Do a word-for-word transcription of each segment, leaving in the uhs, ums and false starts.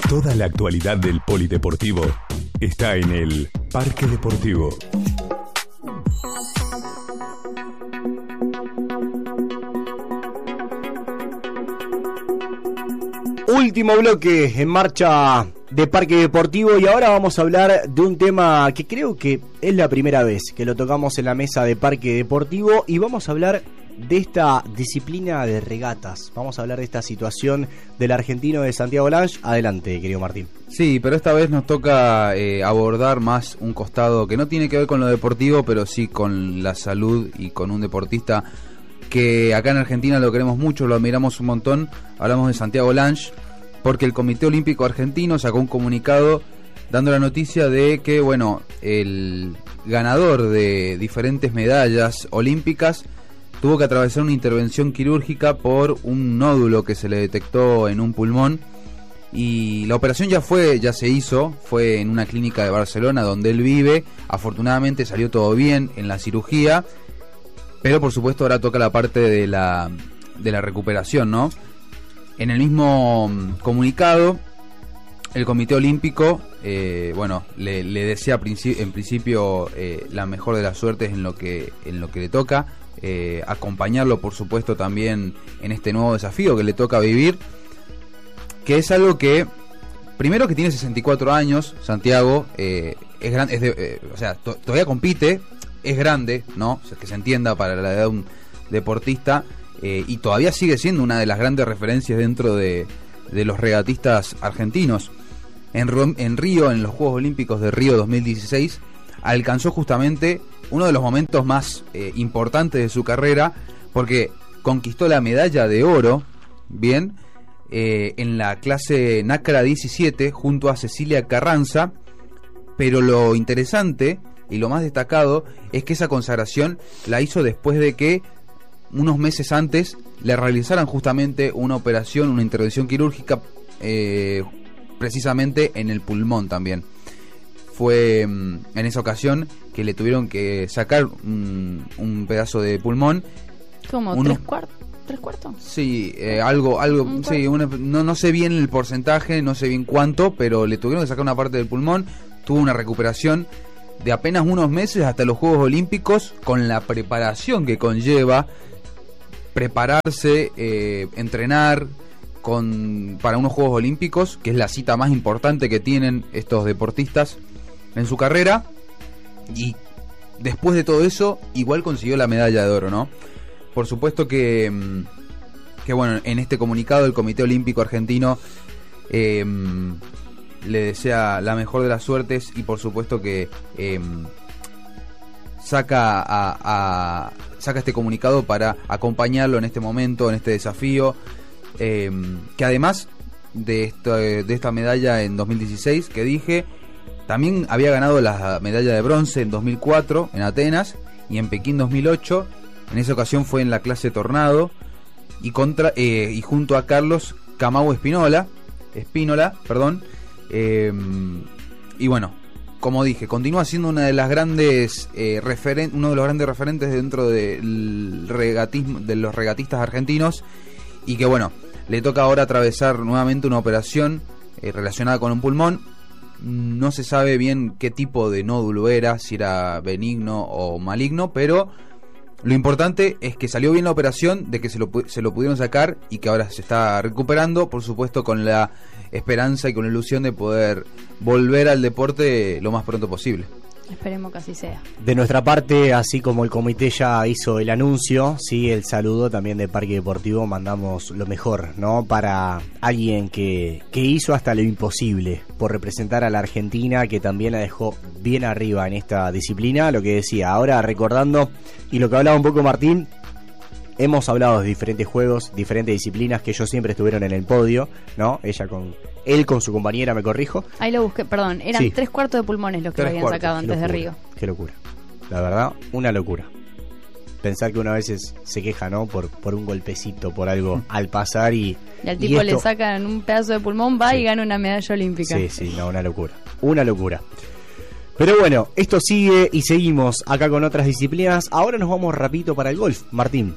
Toda la actualidad del polideportivo está en el Parque Deportivo. Último bloque en marcha de Parque Deportivo, y ahora vamos a hablar de un tema que creo que es la primera vez que lo tocamos en la mesa de Parque Deportivo, y vamos a hablar de esta disciplina de regatas. Vamos a hablar de esta situación del argentino de Santiago Lange. Adelante, querido Martín. Sí, pero esta vez nos toca eh, abordar más un costado que no tiene que ver con lo deportivo, pero sí con la salud y con un deportista que acá en Argentina lo queremos mucho, lo admiramos un montón. Hablamos de Santiago Lange, porque el Comité Olímpico Argentino sacó un comunicado dando la noticia de que, bueno, el ganador de diferentes medallas olímpicas tuvo que atravesar una intervención quirúrgica por un nódulo que se le detectó en un pulmón, y la operación ya fue, ya se hizo, fue en una clínica de Barcelona donde él vive. Afortunadamente salió todo bien en la cirugía, pero por supuesto ahora toca la parte de la, de la recuperación, ¿no? En el mismo comunicado, el Comité Olímpico, eh, bueno, le, le desea princi- en principio eh, la mejor de las suertes en lo que, en lo que le toca. Eh, acompañarlo por supuesto también en este nuevo desafío que le toca vivir, que es algo que, primero, que tiene sesenta y cuatro años, Santiago, eh, es grande, es de, eh, o sea, to- todavía compite, es grande, ¿no? O sea, que se entienda para la edad de un deportista, eh, y todavía sigue siendo una de las grandes referencias dentro de, de los regatistas argentinos. En, Ro- en Río, en los Juegos Olímpicos de Río dos mil dieciséis, alcanzó justamente uno de los momentos más eh, importantes de su carrera, porque conquistó la medalla de oro, bien, eh, en la clase NACRA diecisiete junto a Cecilia Carranza. Pero lo interesante y lo más destacado es que esa consagración la hizo después de que unos meses antes le realizaran justamente una operación, una intervención quirúrgica, eh, precisamente en el pulmón también. Fue en esa ocasión que le tuvieron que sacar un, un pedazo de pulmón. ¿Cómo? Uno, ¿Tres cuartos? ¿Tres cuartos? Sí, eh, algo, algo, sí, una, no, no sé bien el porcentaje, no sé bien cuánto, pero le tuvieron que sacar una parte del pulmón. Tuvo una recuperación de apenas unos meses hasta los Juegos Olímpicos, con la preparación que conlleva prepararse, eh, entrenar con, para unos Juegos Olímpicos, que es la cita más importante que tienen estos deportistas en su carrera. Y después de todo eso, igual consiguió la medalla de oro, ¿no? Por supuesto que, que bueno, en este comunicado el Comité Olímpico Argentino eh, le desea la mejor de las suertes, y por supuesto que eh, saca a, a saca este comunicado para acompañarlo en este momento, en este desafío, eh, que además de esto, de esta medalla en dos mil dieciséis que dije, también había ganado la medalla de bronce en dos mil cuatro en Atenas y en Pekín dos mil ocho. En esa ocasión fue en la clase Tornado, y contra eh, y junto a Carlos Camau Espínola, Espínola, perdón. Eh, y bueno, como dije, continúa siendo una de las grandes eh, referen- uno de los grandes referentes dentro del regatismo, de los regatistas argentinos, y que bueno, le toca ahora atravesar nuevamente una operación eh, relacionada con un pulmón. No se sabe bien qué tipo de nódulo era, si era benigno o maligno, pero lo importante es que salió bien la operación, de que se lo, se lo pudieron sacar y que ahora se está recuperando, por supuesto con la esperanza y con la ilusión de poder volver al deporte lo más pronto posible. Esperemos que así sea. De nuestra parte, así como el comité ya hizo el anuncio, sí, el saludo también de Parque Deportivo, mandamos lo mejor, ¿no? Para alguien que, que hizo hasta lo imposible por representar a la Argentina, que también la dejó bien arriba en esta disciplina. Lo que decía, ahora recordando, y lo que hablaba un poco Martín, hemos hablado de diferentes juegos, diferentes disciplinas que ellos siempre estuvieron en el podio, ¿no? Ella con él con su compañera, me corrijo. Ahí lo busqué, perdón, eran sí. tres cuartos de pulmones los que lo habían cuartos, sacado antes locura, de Río. Qué locura. La verdad, una locura. Pensar que una vez se queja, ¿no? Por, por un golpecito, por algo al pasar, y... Y al tipo y esto... le sacan un pedazo de pulmón, va sí. y gana una medalla olímpica. Sí, sí, no, una locura. Una locura. Pero bueno, esto sigue y seguimos acá con otras disciplinas. Ahora nos vamos rapidito para el golf, Martín.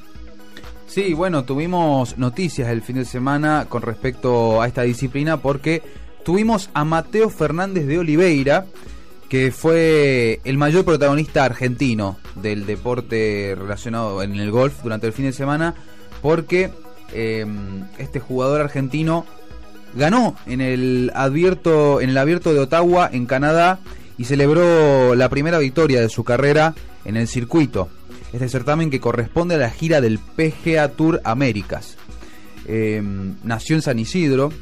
Sí, bueno, tuvimos noticias el fin de semana con respecto a esta disciplina, porque tuvimos a Mateo Fernández de Oliveira, que fue el mayor protagonista argentino del deporte relacionado en el golf durante el fin de semana, porque eh, este jugador argentino ganó en el abierto, en el abierto de Ottawa, en Canadá, y celebró la primera victoria de su carrera en el circuito. Este certamen que corresponde a la gira del P G A Tour Américas. Eh, nació en San Isidro.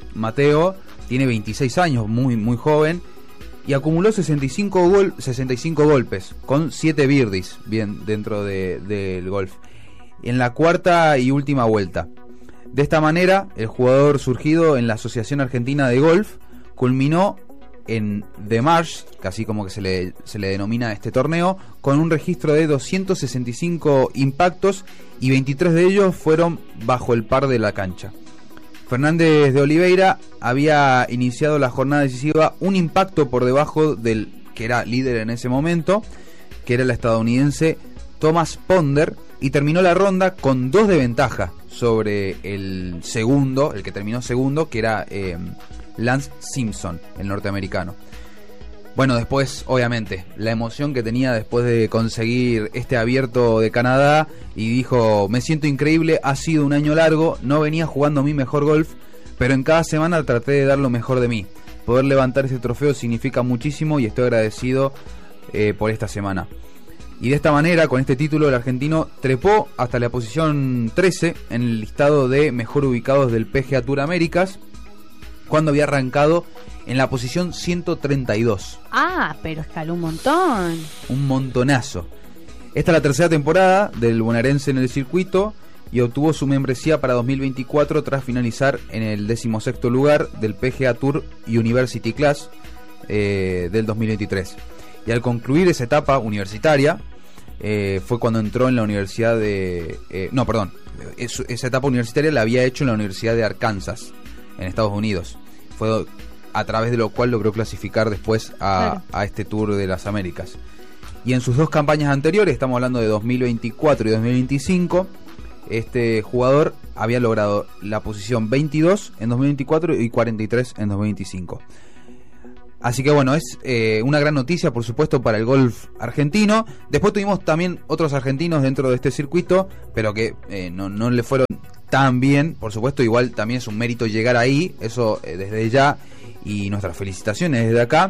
Mateo tiene veintiséis años, muy, muy joven, y acumuló sesenta y cinco, gol, sesenta y cinco golpes, con siete birdies, bien, dentro de, del golf, en la cuarta y última vuelta. De esta manera, el jugador surgido en la Asociación Argentina de Golf culminó en The Marsh, que así como que se le, se le denomina este torneo, con un registro de doscientos sesenta y cinco impactos, y veintitrés de ellos fueron bajo el par de la cancha. Fernández de Oliveira había iniciado la jornada decisiva un impacto por debajo del que era líder en ese momento, que era el estadounidense Thomas Ponder, y terminó la ronda con dos de ventaja sobre el segundo, el que terminó segundo, que era eh, Lance Simpson, el norteamericano. Bueno, después, obviamente, la emoción que tenía después de conseguir este abierto de Canadá, y dijo: me siento increíble, ha sido un año largo, no venía jugando mi mejor golf, pero en cada semana traté de dar lo mejor de mí. Poder levantar este trofeo significa muchísimo y estoy agradecido eh, por esta semana. Y de esta manera, con este título, el argentino trepó hasta la posición trece en el listado de mejor ubicados del P G A Tour Américas, cuando había arrancado en la posición ciento treinta y dos. Ah, pero escaló un montón. Un montonazo. Esta es la tercera temporada del bonaerense en el circuito, y obtuvo su membresía para dos mil veinticuatro tras finalizar en el decimosexto lugar del P G A Tour University Class eh, del dos mil veintitrés. Y al concluir esa etapa universitaria, eh, fue cuando entró en la universidad de... Eh, no, perdón. Es, esa etapa universitaria la había hecho en la Universidad de Arkansas, en Estados Unidos. Fue a través de lo cual logró clasificar después a, claro. a este Tour de las Américas. Y en sus dos campañas anteriores, estamos hablando de dos mil veinticuatro y dos mil veinticinco, este jugador había logrado la posición veintidós en dos mil veinticuatro y cuarenta y tres en dos mil veinticinco. Así que bueno, es eh, una gran noticia, por supuesto, para el golf argentino. Después tuvimos también otros argentinos dentro de este circuito, pero que eh, no, no le fueron tan bien. Por supuesto, igual también es un mérito llegar ahí, eso eh, desde ya, y nuestras felicitaciones desde acá.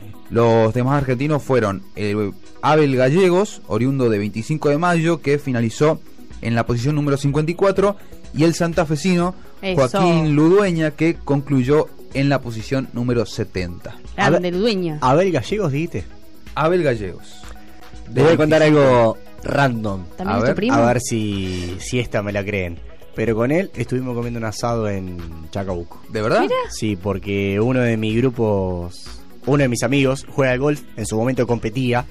Los demás argentinos fueron el Abel Gallegos, oriundo de veinticinco de mayo, que finalizó en la posición número cincuenta y cuatro, y el santafesino Joaquín Ludueña, que concluyó en la posición número setenta. Grande Ludueña. Abel Gallegos, dijiste. Abel Gallegos. Les voy a contar algo random. ¿También a es tu ver, primo? a ver si, si esta me la creen. Pero con él estuvimos comiendo un asado en Chacabuco. ¿De verdad? Mira. Sí, porque uno de mis grupos, uno de mis amigos juega al golf, en su momento competía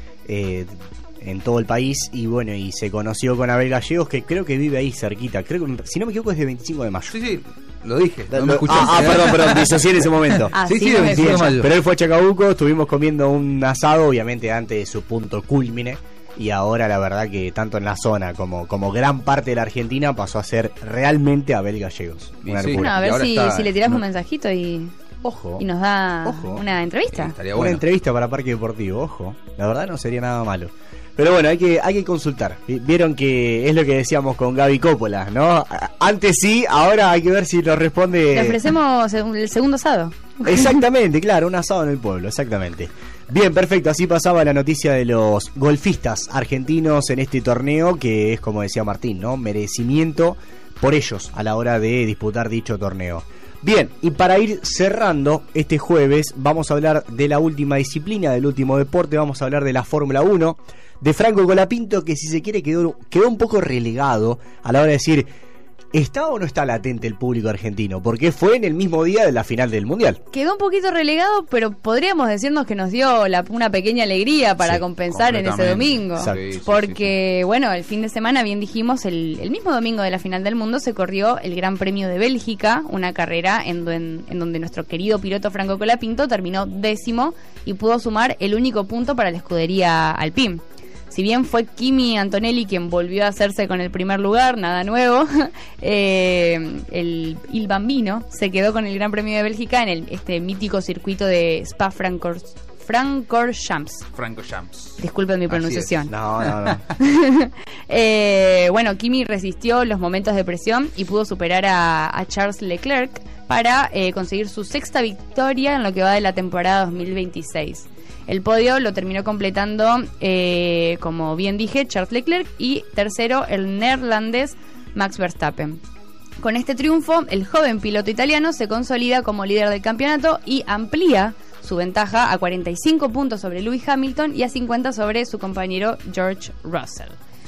eh, en todo el país, y bueno, y se conoció con Abel Gallegos, que creo que vive ahí cerquita, creo que, si no me equivoco, es de veinticinco de mayo. Sí, sí, lo dije, no me ah, escuchaste. ah, perdón, perdón, disocié en ese momento. Ah, sí, sí, sí, de no me veinticinco de mayo. Pero él fue a Chacabuco, estuvimos comiendo un asado, obviamente antes de su punto culmine, y ahora la verdad que tanto en la zona como, como gran parte de la Argentina pasó a ser realmente Abel Gallegos. Y Una sí. locura. Bueno, a Y ver ahora si, está- si le tirás no. un mensajito y, Ojo. y nos da Ojo. una entrevista. Estaría Una bueno. entrevista para Parque Deportivo, ojo. La verdad no sería nada malo. Pero bueno, hay que, hay que consultar. Vi- Vieron que es lo que decíamos con Gaby Coppola, ¿no? A- Antes sí, ahora hay que ver si nos Le responde. ofrecemos el segundo asado. Exactamente, claro, un asado en el pueblo, exactamente. Bien, perfecto, así pasaba la noticia de los golfistas argentinos en este torneo, que es, como decía Martín, ¿no? Merecimiento por ellos a la hora de disputar dicho torneo. Bien, y para ir cerrando este jueves, vamos a hablar de la última disciplina, del último deporte, vamos a hablar de la Fórmula uno, de Franco Colapinto, que si se quiere quedó, quedó un poco relegado a la hora de decir, ¿está o no está latente el público argentino? Porque fue en el mismo día de la final del Mundial. Quedó un poquito relegado, pero podríamos decirnos que nos dio la- una pequeña alegría para Sí, compensar en ese completamente. domingo. Exacto. Sí, sí, Porque, bueno, el fin de semana, bien dijimos, el, el mismo domingo de la final del mundo se corrió el Gran Premio de Bélgica, una carrera en, duen- en donde nuestro querido piloto Franco Colapinto terminó décimo y pudo sumar el único punto para la escudería Alpine. Si bien fue Kimi Antonelli quien volvió a hacerse con el primer lugar, nada nuevo, eh, el Il Bambino se quedó con el Gran Premio de Bélgica en el, este mítico circuito de Spa-Francorchamps. Francorchamps. Francorchamps. Disculpen mi pronunciación. No, no, no. eh, bueno, Kimi resistió los momentos de presión y pudo superar a, a Charles Leclerc para eh, conseguir su sexta victoria en lo que va de la temporada dos mil veintiséis. El podio lo terminó completando, eh, como bien dije, Charles Leclerc, y tercero el neerlandés Max Verstappen. Con este triunfo, el joven piloto italiano se consolida como líder del campeonato y amplía su ventaja a cuarenta y cinco puntos sobre Lewis Hamilton y a cincuenta sobre su compañero George Russell.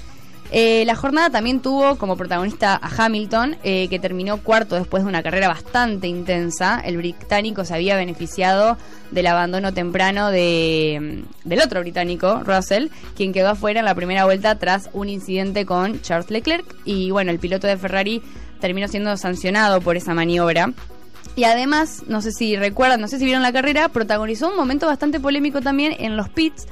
Eh, la jornada también tuvo como protagonista a Hamilton, eh, que terminó cuarto después de una carrera bastante intensa. El británico se había beneficiado del abandono temprano de, del otro británico, Russell, quien quedó afuera en la primera vuelta tras un incidente con Charles Leclerc. Y bueno, el piloto de Ferrari terminó siendo sancionado por esa maniobra. Y además, no sé si recuerdan, no sé si vieron la carrera, protagonizó un momento bastante polémico también en los pits,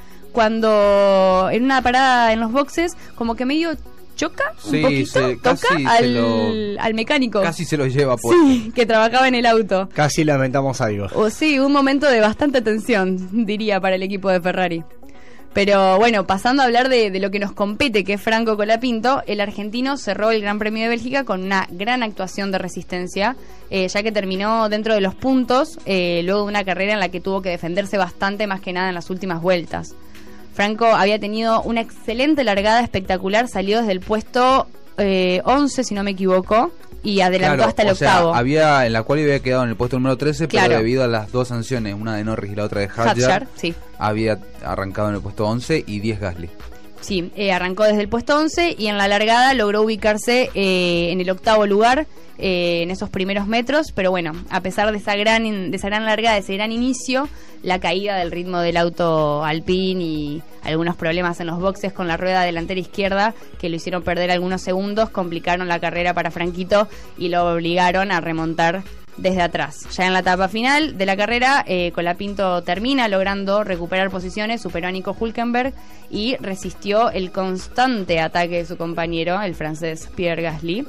cuando en una parada en los boxes como que medio choca un sí, poquito, se, toca al, lo, al mecánico. Casi se lo lleva por... Sí, que trabajaba en el auto. Casi lamentamos algo. O sí, un momento de bastante tensión, diría, para el equipo de Ferrari. Pero bueno, pasando a hablar de, de lo que nos compete, que es Franco Colapinto, el argentino cerró el Gran Premio de Bélgica con una gran actuación de resistencia, eh, ya que terminó dentro de los puntos, eh, luego de una carrera en la que tuvo que defenderse bastante, más que nada en las últimas vueltas. Franco había tenido una excelente largada espectacular, salió desde el puesto eh, once, si no me equivoco, y adelantó claro, hasta el o octavo. Sea, había, en la cual había quedado en el puesto número trece, claro. Pero debido a las dos sanciones, una de Norris y la otra de Hadjar, Hadjar, sí. había arrancado en el puesto once y diez Gasly. Sí, eh, arrancó desde el puesto once y en la largada logró ubicarse eh, en el octavo lugar eh, en esos primeros metros, pero bueno, a pesar de esa gran de esa gran largada, de ese gran inicio, la caída del ritmo del auto Alpine y algunos problemas en los boxes con la rueda delantera izquierda que lo hicieron perder algunos segundos, complicaron la carrera para Franquito y lo obligaron a remontar desde atrás. Ya en la etapa final de la carrera, eh, Colapinto termina logrando recuperar posiciones, superó a Nico Hülkenberg y resistió el constante ataque de su compañero, el francés Pierre Gasly.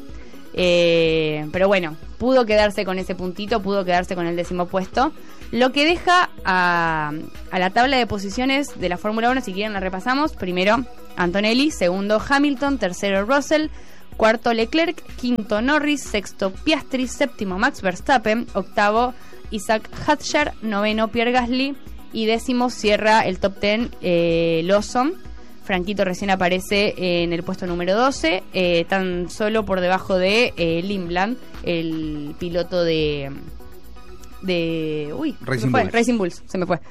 Eh, pero bueno, pudo quedarse con ese puntito, pudo quedarse con el décimo puesto, lo que deja a, a la tabla de posiciones de la Fórmula uno, si quieren la repasamos. Primero Antonelli, segundo Hamilton, tercero Russell, cuarto Leclerc, quinto Norris, sexto Piastri, séptimo Max Verstappen, octavo Isaac Hadjar, noveno Pierre Gasly y décimo cierra el top diez eh, Lawson. Franquito recién aparece en el puesto número doce, eh, tan solo por debajo de eh, Lindblad, el piloto de de uy, Racing fue, Bulls. Racing Bulls, se me fue.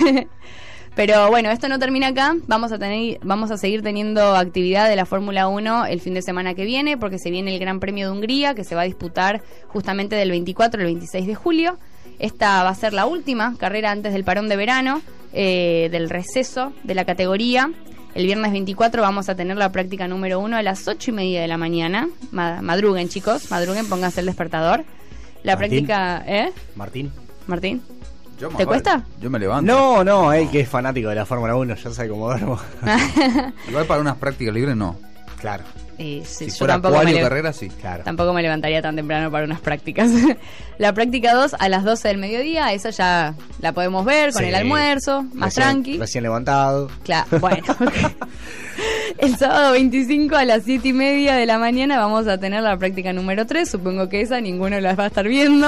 Pero bueno, esto no termina acá. Vamos a tener, vamos a seguir teniendo actividad de la Fórmula uno el fin de semana que viene, porque se viene el Gran Premio de Hungría, que se va a disputar justamente del veinticuatro al veintiséis de julio. Esta va a ser la última carrera antes del parón de verano, eh, del receso de la categoría. El viernes veinticuatro vamos a tener la práctica número uno a las ocho y media de la mañana. Madruguen, chicos, madruguen, pónganse el despertador. La Martín. práctica, ¿eh? Martín. Martín. Yo ¿Te cuesta? Yo me levanto. No, no, él que es fanático de la Fórmula uno, ya sabe cómo duermo. Igual para unas prácticas libres no. Claro. Eh, sí, Si yo fuera tampoco me, cual o le- carrera, sí. Claro. tampoco me levantaría tan temprano para unas prácticas. La práctica dos a las doce del mediodía, esa ya la podemos ver con Sí. el almuerzo, más Recién- tranqui. Recién levantado. Claro, bueno. El sábado veinticinco a las siete y media de la mañana vamos a tener la práctica número tres. Supongo que esa ninguno la va a estar viendo.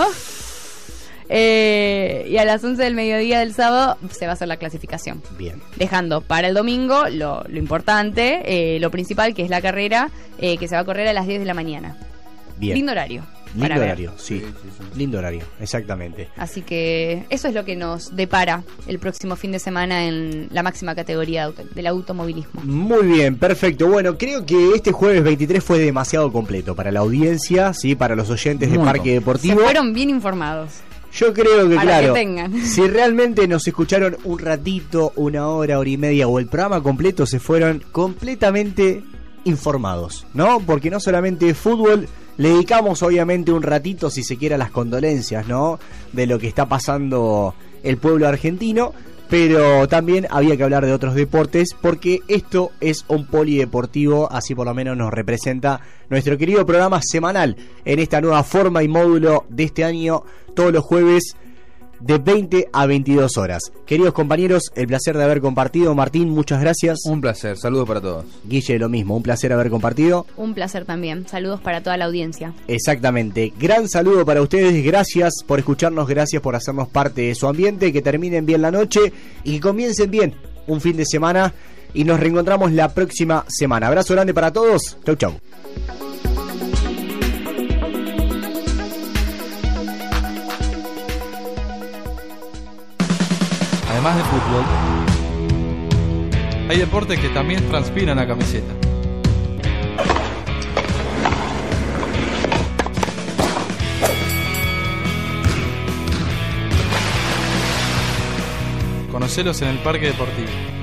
Eh, y a las once del mediodía del sábado se va a hacer la clasificación. Bien. Dejando para el domingo lo, lo importante, eh, lo principal, que es la carrera, eh, que se va a correr a las diez de la mañana. Bien. Lindo horario. Lindo para ver. horario, sí. Sí, sí, sí. Lindo horario, exactamente. Así que eso es lo que nos depara el próximo fin de semana en la máxima categoría de auto- del automovilismo. Muy bien, perfecto. Bueno, creo que este jueves veintitrés fue demasiado completo para la audiencia, sí, para los oyentes de Muy Parque bien. Se Deportivo. fueron bien informados. Yo creo que, Para claro, que tengan. si realmente nos escucharon un ratito, una hora, hora y media o el programa completo, se fueron completamente informados, ¿no? Porque no solamente fútbol, le dedicamos obviamente un ratito, si se quiere, a las condolencias, ¿no? De lo que está pasando el pueblo argentino, pero también había que hablar de otros deportes porque esto es un polideportivo, así por lo menos nos representa nuestro querido programa semanal en esta nueva forma y módulo de este año, todos los jueves de veinte a veintidós horas. Queridos compañeros, el placer de haber compartido. Martín, muchas gracias. Un placer, saludos para todos. Guille, lo mismo, un placer haber compartido. Un placer también, saludos para toda la audiencia. Exactamente, gran saludo para ustedes, gracias por escucharnos, gracias por hacernos parte de su ambiente, que terminen bien la noche y que comiencen bien un fin de semana y nos reencontramos la próxima semana. Abrazo grande para todos, chau chau. Además de fútbol, hay deportes que también transpiran la camiseta. Conocelos en el Parque Deportivo.